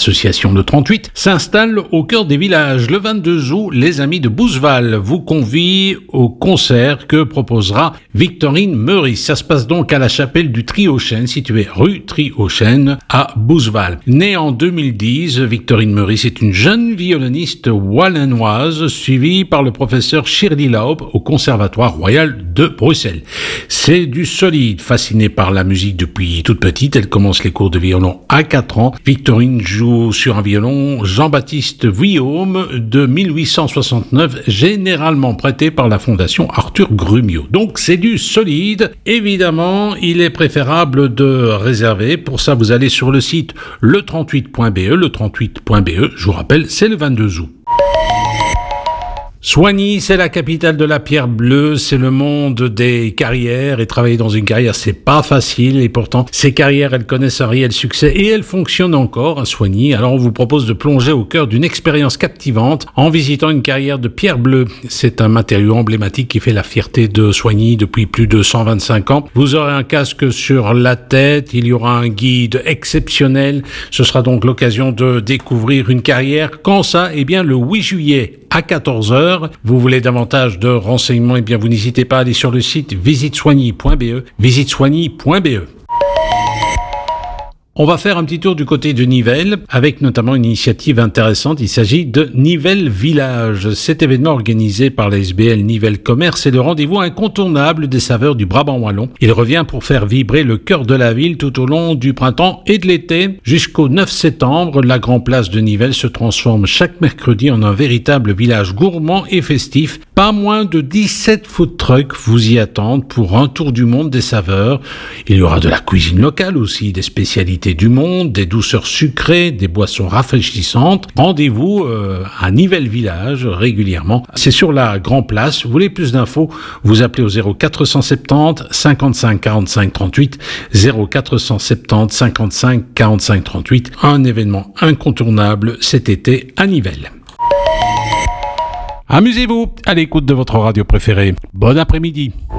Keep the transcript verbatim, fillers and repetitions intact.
L'association de trente-huit s'installe au cœur des villages. Le vingt-deux août, les amis de Bouzeval vous convient au concert que proposera Victorine Meurice. Ça se passe donc à la chapelle du Tri-aux-Chênes, située rue Tri-aux-Chênes à Bouzeval. Née en deux mille dix, Victorine Meurice est une jeune violoniste wallonoise suivie par le professeur Shirley Laub au Conservatoire royal de Bruxelles. C'est du solide. Fascinée par la musique depuis toute petite, elle commence les cours de violon à quatre ans. Victorine joue sur un violon Jean-Baptiste Vuillaume de mille huit cent soixante-neuf, généralement prêté par la fondation Arthur Grumio. Donc c'est du solide. Évidemment, il est préférable de réserver. Pour ça, vous allez sur le site le trente-huit point b e, le trente-huit point b e. Je vous rappelle, c'est le vingt-deux août. Soigny, c'est la capitale de la pierre bleue, c'est le monde des carrières, et travailler dans une carrière, c'est pas facile, et pourtant, ces carrières, elles connaissent un réel succès, et elles fonctionnent encore à Soigny. Alors on vous propose de plonger au cœur d'une expérience captivante en visitant une carrière de pierre bleue. C'est un matériau emblématique qui fait la fierté de Soigny depuis plus de cent vingt-cinq ans. Vous aurez un casque sur la tête, il y aura un guide exceptionnel. Ce sera donc l'occasion de découvrir une carrière. Quand ça? Eh bien, le huit juillet à quatorze heures. Vous voulez davantage de renseignements? Eh bien, vous n'hésitez pas à aller sur le site visite soigny point b e, visite soigny point b e. On va faire un petit tour du côté de Nivelles, avec notamment une initiative intéressante. Il s'agit de Nivelles Village. Cet événement organisé par la S B L Nivelles Commerce est le rendez-vous incontournable des saveurs du Brabant wallon. Il revient pour faire vibrer le cœur de la ville tout au long du printemps et de l'été. Jusqu'au neuf septembre, la Grand Place de Nivelles se transforme chaque mercredi en un véritable village gourmand et festif. Pas moins de dix-sept food trucks vous y attendent pour un tour du monde des saveurs. Il y aura de la cuisine locale aussi, des spécialités du monde, des douceurs sucrées, des boissons rafraîchissantes. Rendez-vous euh, à Nivelles Village régulièrement. C'est sur la Grand Place. Vous voulez plus d'infos? Vous appelez au zéro quatre cent soixante-dix cinquante-cinq quarante-cinq trente-huit, zéro quatre cent soixante-dix cinquante-cinq quarante-cinq trente-huit. Un événement incontournable cet été à Nivelles. Amusez-vous à l'écoute de votre radio préférée. Bon après-midi.